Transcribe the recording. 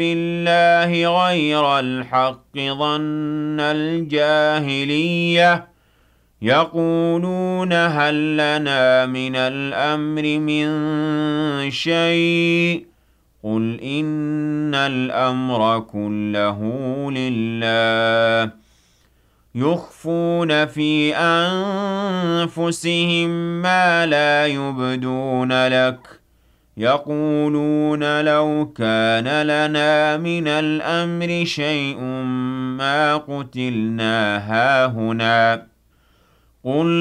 بالله غير الحق ظن الجاهلية يقولون هل لنا من الأمر من شيء قل إن الأمر كله لله يخفون في أنفسهم ما لا يبدون لك يقولون لو كان لنا من الأمر شيء ما قتلنا هاهنا قل